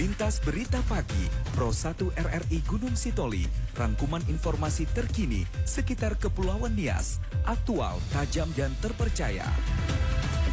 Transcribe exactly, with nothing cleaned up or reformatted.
Lintas Berita Pagi, Pro satu R R I Gunung Sitoli, rangkuman informasi terkini sekitar Kepulauan Nias, aktual, tajam dan terpercaya.